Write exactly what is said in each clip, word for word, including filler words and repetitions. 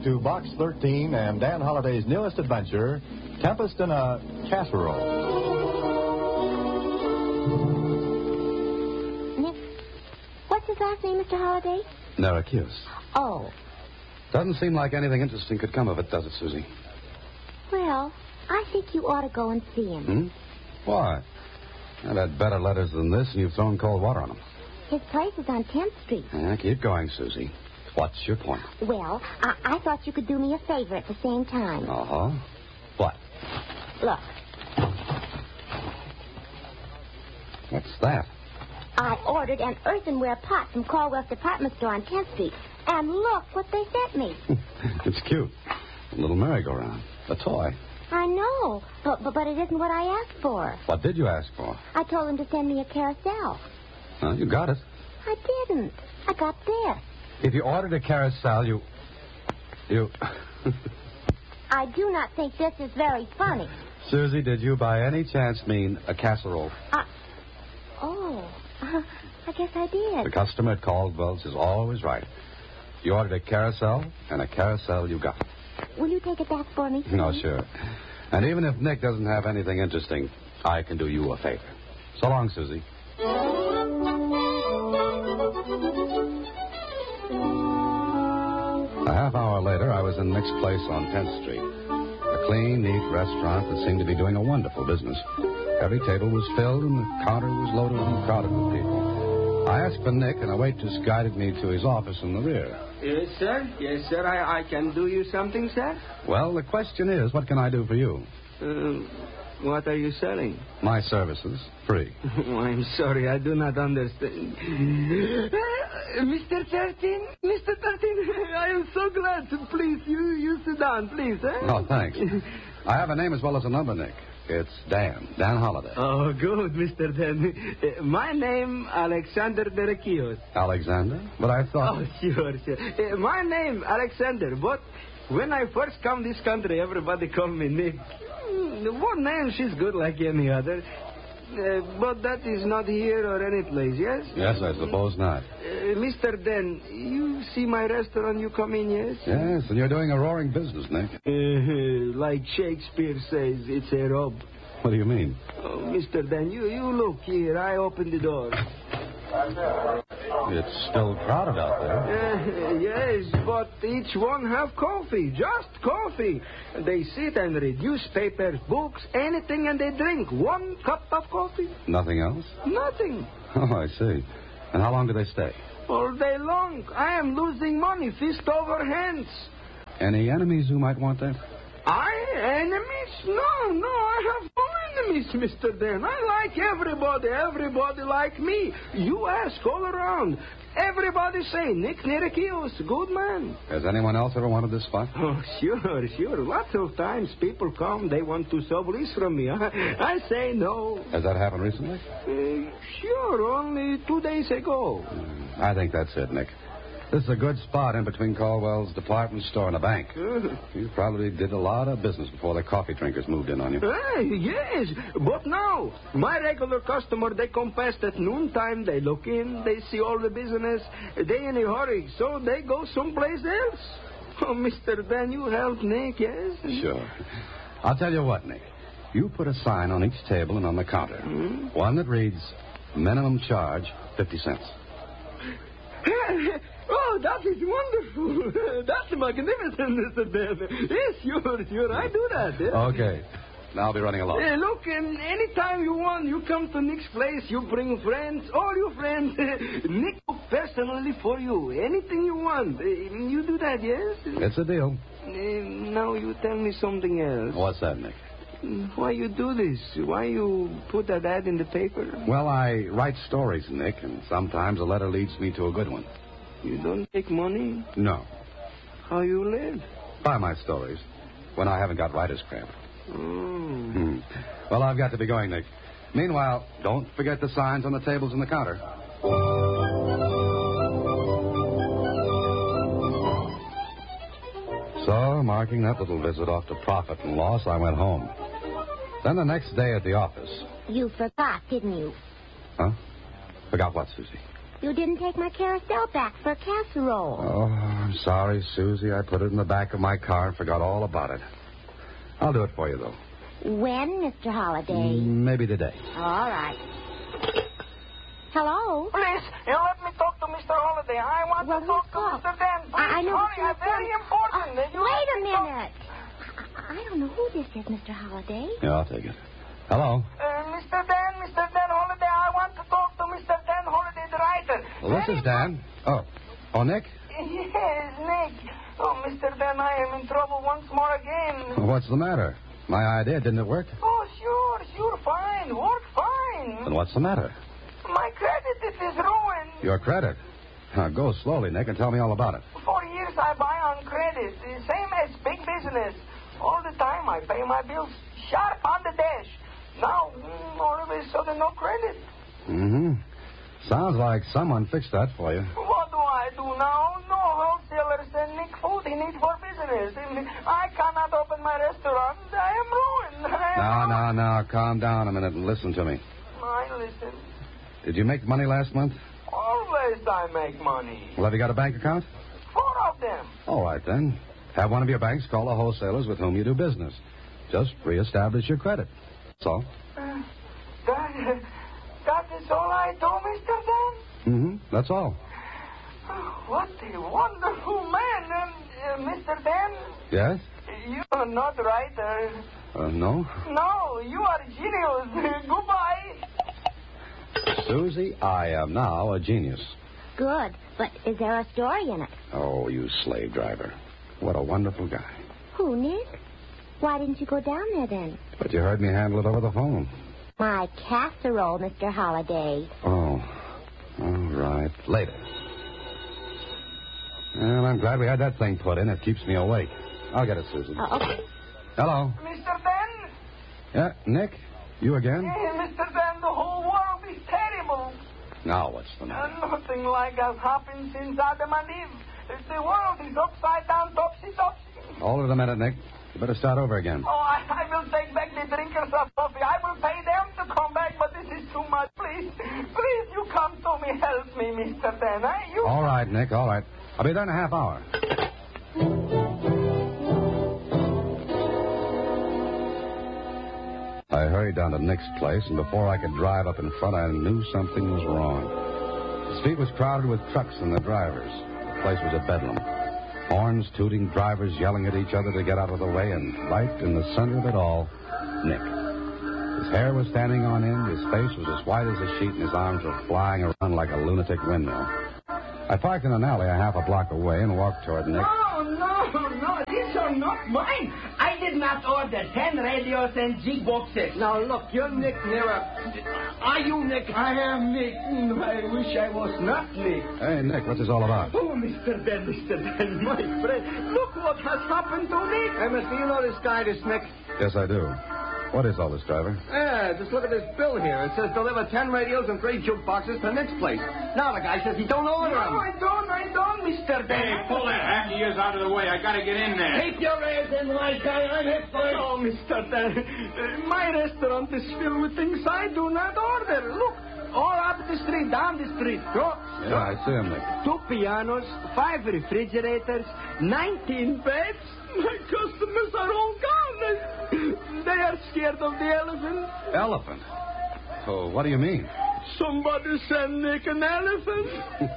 to Box thirteen and Dan Holliday's newest adventure, Tempest in a Casserole. Nick, what's his last name, Mister Holliday? Naracuse. Oh. Doesn't seem like anything interesting could come of it, does it, Susie? Well, I think you ought to go and see him. Hmm? Why? I've had better letters than this, and you've thrown cold water on them. His place is on tenth Street. Yeah, keep going, Susie. What's your point? Well, I, I thought you could do me a favor at the same time. Uh-huh. What? Look. What's that? I ordered an earthenware pot from Caldwell's department store on tenth Street. And look what they sent me. It's cute. A little merry-go-round. A toy. I know, but, but but it isn't what I asked for. What did you ask for? I told them to send me a carousel. Well, you got it. I didn't. I got this. If you ordered a carousel, you... You... I do not think this is very funny. Susie, did you by any chance mean a casserole? I... Oh, uh, I guess I did. The customer at Caldwell's is always right. You ordered a carousel, and a carousel you got. Will you take it back for me? No, sure. And even if Nick doesn't have anything interesting, I can do you a favor. So long, Susie. A half hour later, I was in Nick's place on tenth Street. A clean, neat restaurant that seemed to be doing a wonderful business. Every table was filled, and the counter was loaded and crowded with people. I asked for Nick, and a waitress guided me to his office in the rear. Yes, sir. Yes, sir. I, I can do you something, sir. Well, the question is, what can I do for you? Uh, what are you selling? My services, free. Oh, I'm sorry. I do not understand. Uh, Mister thirteen? Mister thirteen, I am so glad. Please, you, you sit down, please. Eh? Oh, thanks. I have a name as well as a number, Nick. It's Dan. Dan Holliday. Oh, good, Mister Dan. Uh, my name, Alexander Derakios. Alexander? But I thought... Oh, sure, sure. Uh, my name, Alexander, but when I first come this country, everybody call me Nick. Mm, one name, she's good like any other. Uh, but that is not here or any place, yes? Yes, I suppose not. Uh, Mister Dan, you see my restaurant, you come in, yes? Yes, and you're doing a roaring business, Nick. Uh, like Shakespeare says, it's a rub. What do you mean? Oh, Mister Dan, you, you look here. I open the door. It's still crowded out there. Uh, yes, but each one have coffee, just coffee. They sit and read newspapers, books, anything, and they drink one cup of coffee. Nothing else? Nothing. Oh, I see. And how long do they stay? All day long. I am losing money, fist over hands. Any enemies who might want that? I enemies? No, no, I have no enemies, Mister Dan. I like everybody. Everybody like me. You ask all around. Everybody say, Nick Nerakios, good man. Has anyone else ever wanted this spot? Oh, sure, sure. Lots of times people come, they want to sublease from me. I, I say no. Has that happened recently? Uh, sure, only two days ago. Mm, I think that's it, Nick. This is a good spot in between Caldwell's department store and a bank. Uh, You probably did a lot of business before the coffee drinkers moved in on you. Hey, yes, but now, my regular customer, they come past at noontime, they look in, they see all the business, they in a hurry, so they go someplace else. Oh, Mister Dan, you help Nick, yes? Sure. I'll tell you what, Nick. You put a sign on each table and on the counter. Hmm? One that reads, minimum charge, fifty cents. Oh, that is wonderful. That's magnificent, Mister Dan. Yes, sure, sure. I do that. Yes. Okay. Now I'll be running along. Hey, look, and anytime you want, you come to Nick's place, you bring friends, all your friends. Nick cook personally for you. Anything you want. Uh, You do that, yes? It's a deal. Uh, now you tell me something else. What's that, Nick? Why you do this? Why you put that ad in the paper? Well, I write stories, Nick, and sometimes a letter leads me to a good one. You don't take money? No. How you live? Buy my stories when I haven't got writer's cramp. Oh. Hmm. Well, I've got to be going, Nick. Meanwhile, don't forget the signs on the tables and the counter. So, marking that little visit off to profit and loss, I went home. Then the next day at the office. You forgot, didn't you? Huh? Forgot what, Susie? You didn't take my carousel back for a casserole. Oh, I'm sorry, Susie. I put it in the back of my car and forgot all about it. I'll do it for you, though. When, Mister Holliday? Mm, maybe today. All right. Hello? Please, you let me talk to Mister Holliday. I want Well, to talk who's to called? Mister Dan. Please, I, I know hurry. what I'm very important. Uh, You wait let a me talk- minute. I, I don't know who this is, Mister Holliday. Yeah, I'll take it. Hello? Uh, Mister Dan, Mister Dan Holliday, I want to talk to Mister Dan Holliday, the writer. Well, this Very is Dan. Oh. Oh, Nick? Yes, Nick. Oh, Mister Dan, I am in trouble once more again. What's the matter? My idea, didn't it work? Oh, sure, sure, fine. Work fine. Then what's the matter? My credit, it is ruined. Your credit. Now, go slowly, Nick, and tell me all about it. For years I buy on credit, the same as big business. All the time I pay my bills sharp on the dash. Now, mm, all of a sudden, no credit. Mm-hmm. Sounds like someone fixed that for you. What do I do now? No wholesalers and Nick food he need for business. I cannot open my restaurant. I am ruined. I am Now, ruined. now, now, calm down a minute and listen to me. I listen. Did you make money last month? Always I make money. Well, have you got a bank account? Four of them. All right, then. Have one of your banks call the wholesalers with whom you do business. Just reestablish your credit. That's all. Uh, that, that is all I do, Mister Dan? Mm-hmm. That's all. Oh, what a wonderful man. Um, uh, Mister Dan, Yes? you are not writer. Uh, no? No, you are genius. Goodbye. Susie, I am now a genius. Good. But is there a story in it? Oh, you slave driver. What a wonderful guy. Who, Nick? Why didn't you go down there then? But you heard me handle it over the phone. My casserole, Mister Holliday. Oh. All right. Later. Well, I'm glad we had that thing put in. It keeps me awake. I'll get it, Susie. Oh, okay. Hello. Mister Dan? Yeah, Nick? You again? Hey, Mister Dan, the whole world is terrible. Now what's the matter? Uh, nothing like has happened since Adam and Eve. The world is upside down, topsy-topsy. Hold it a minute, Nick. You better start over again. Oh, I, I will take back the drinkers of coffee. I will pay them to come back, but this is too much. Please, please, you come to me. Help me, Mister Dan. Eh? You... All right, Nick, all right. I'll be there in a half hour. I hurried down to Nick's place, and before I could drive up in front, I knew something was wrong. The street was crowded with trucks and the drivers. The place was a bedlam. Horns tooting, drivers yelling at each other to get out of the way, and right in the center of it all, Nick. His hair was standing on end, his face was as white as a sheet, and his arms were flying around like a lunatic windmill. I parked in an alley a half a block away and walked toward Nick. No, no, no, these are not mine. I did not order ten radios and G-boxes. Now, look, you're Nick Nera. Are you Nick? I am Nick. Mm, I wish I was not Nick. Hey, Nick, what's this all about? Oh, Mister Dan, Mister Dan, my friend. Look what has happened to Nick. Emmett, do you know this guy, this Nick? Yes, I do. What is all this, driver? Yeah, just look at this bill here. It says deliver ten radios and three jukeboxes to Nick's place. Now the guy says he don't order them. No, I don't, I don't, Mister Hey, Dan. pull that hacky ears out of the way. I gotta get in there. Keep your ears in, white guy. I'm here first. Oh, Mister Dan, uh, my restaurant is filled with things I do not order. Look, all up the street, down the street. Look, Yeah, I see him, Nick. two pianos, five refrigerators, nineteen beds. My customers are all gone. They, they are scared of the elephant. Elephant? Oh, what do you mean? Somebody send Nick an elephant.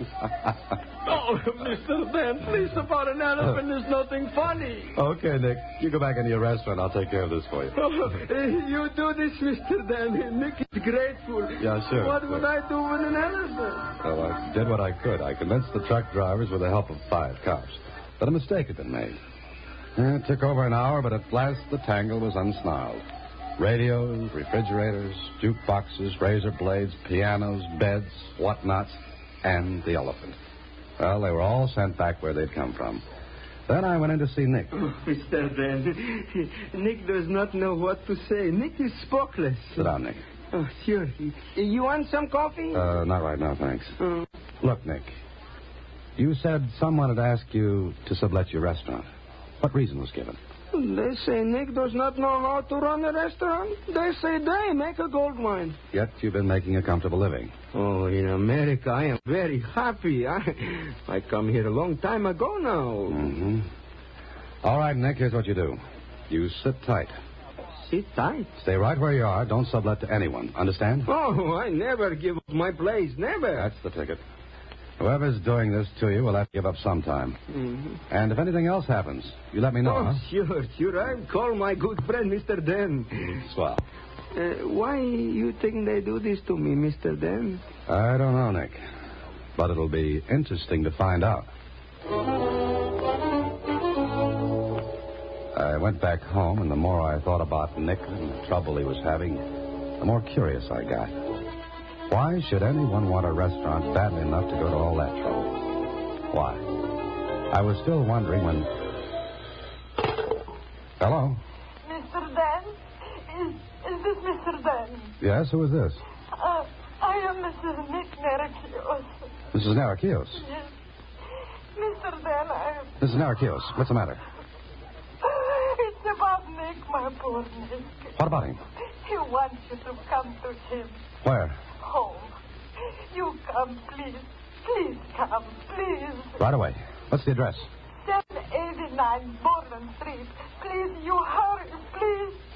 Oh, Mister Dan, please, about an elephant is nothing funny. Okay, Nick. You go back into your restaurant. I'll take care of this for you. Oh, you do this, Mister Dan. Nick is grateful. Yeah, sure, What sure. would I do with an elephant? Well, I did what I could. I convinced the truck drivers with the help of five cops. But a mistake had been made. It took over an hour, but at last the tangle was unsnarled. Radios, refrigerators, jukeboxes, razor blades, pianos, beds, whatnots, and the elephant. Well, they were all sent back where they'd come from. Then I went in to see Nick. Oh, Mister Dan, Nick does not know what to say. Nick is spokeless. Sit down, Nick. Oh, sure. You want some coffee? Uh, not right now, thanks. Uh, Look, Nick, you said someone had asked you to sublet your restaurant. What reason was given? They say Nick does not know how to run a restaurant. They say they make a gold mine. Yet you've been making a comfortable living. Oh, in America, I am very happy. I, I come here a long time ago now. Mm-hmm. All right, Nick, here's what you do. You sit tight. Sit tight? Stay right where you are. Don't sublet to anyone. Understand? Oh, I never give up my place. Never. That's the ticket. Whoever's doing this to you will have to give up sometime. Mm-hmm. And if anything else happens, you let me know, Oh, huh? sure, sure. I'll call my good friend, Mister Den. Swell. Uh, why you think they do this to me, Mister Den? I don't know, Nick. But it'll be interesting to find out. I went back home, and the more I thought about Nick and the trouble he was having, the more curious I got. Why should anyone want a restaurant badly enough to go to all that trouble? Why? I was still wondering when... Hello? Mister Dan? Is, is this Mister Dan? Yes, who is this? Uh, I am Missus Nick Narakios. Missus Narakios. Yes. Mister Dan, I... Missus Narakios, what's the matter? It's about Nick, my poor Nick. What about him? He wants you to come to him. Where? Home. You come, please. Please come, please. Right away. What's the address? seven eighty-nine Borden Street. Please, you hurry, please.